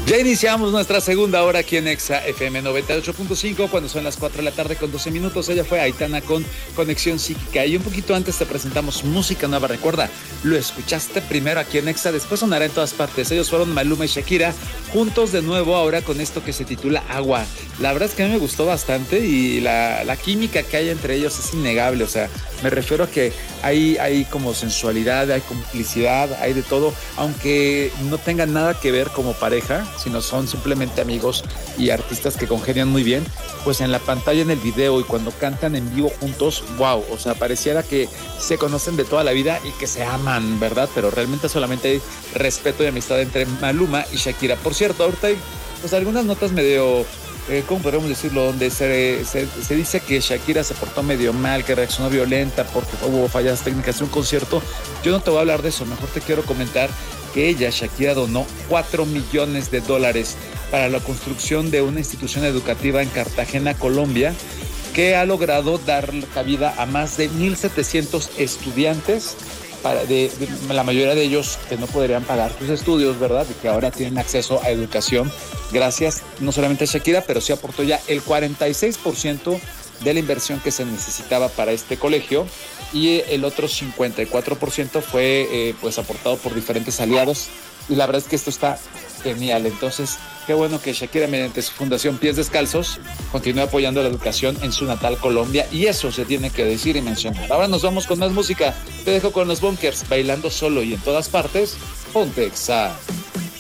Ya iniciamos nuestra segunda hora aquí en Exa FM 98.5 cuando son las 4 de la tarde con 12 minutos. Ella fue Aitana con Conexión Psíquica. Y un poquito antes te presentamos música nueva. Recuerda, lo escuchaste primero aquí en Exa, después sonará en todas partes. Ellos fueron Maluma y Shakira, juntos de nuevo ahora con esto que se titula Agua. La verdad es que a mí me gustó bastante y la química que hay entre ellos es innegable. O sea, me refiero a que hay como sensualidad, hay complicidad, hay de todo, aunque no tengan nada que ver como pareja, sino son simplemente amigos y artistas que congenian muy bien, pues en la pantalla, en el video y cuando cantan en vivo juntos, wow, o sea, pareciera que se conocen de toda la vida y que se aman, ¿verdad? Pero realmente solamente hay respeto y amistad entre Maluma y Shakira. Por cierto, ahorita hay pues algunas notas medio... ¿cómo podríamos decirlo? Donde se dice que Shakira se portó medio mal, que reaccionó violenta porque hubo fallas técnicas de un concierto. Yo no te voy a hablar de eso, mejor te quiero comentar que ella, Shakira, donó $4 millones para la construcción de una institución educativa en Cartagena, Colombia, que ha logrado dar cabida a más de 1,700 estudiantes, la mayoría de ellos que no podrían pagar sus estudios, ¿verdad? Y que ahora tienen acceso a educación gracias no solamente a Shakira, pero sí aportó ya el 46% de la inversión que se necesitaba para este colegio y el otro 54% fue pues aportado por diferentes aliados y la verdad es que esto está genial. Entonces, qué bueno que Shakira, mediante su fundación Pies Descalzos, continúe apoyando la educación en su natal Colombia y eso se tiene que decir y mencionar. Ahora nos vamos con más música. Te dejo con los Bunkers, bailando solo y en todas partes. Ponte Exa.